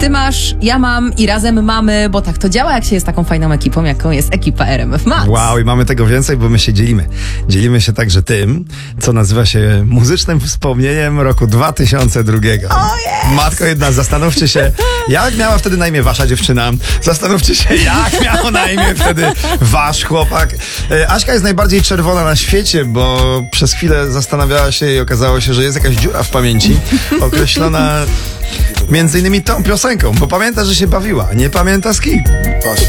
ty masz, ja mam i razem mamy, bo tak to działa, jak się jest taką fajną ekipą, jaką jest ekipa RMF Max. Wow, i mamy tego więcej, bo my się dzielimy. Dzielimy się także tym, co nazywa się muzycznym wspomnieniem roku 2002. Matko jedna, zastanówcie się, jak miała wtedy na imię wasza dziewczyna. Zastanówcie się, jak miał na imię wtedy wasz chłopak. Aśka jest najbardziej czerwona na świecie, bo przez chwilę zastanawiała się i okazało się, że jest jakaś dziura w pamięci, określona między innymi tą piosenką, bo pamięta, że się bawiła, nie pamięta z kim.